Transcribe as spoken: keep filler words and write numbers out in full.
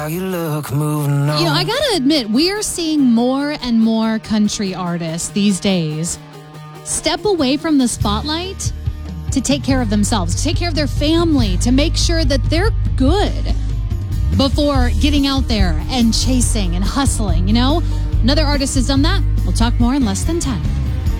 how you look moving on. You know, I gotta admit, we are seeing more and more country artists these days step away from the spotlight to take care of themselves, to take care of their family, to make sure that they're good before getting out there and chasing and hustling, you know? Another artist has done that. We'll talk more in less than ten.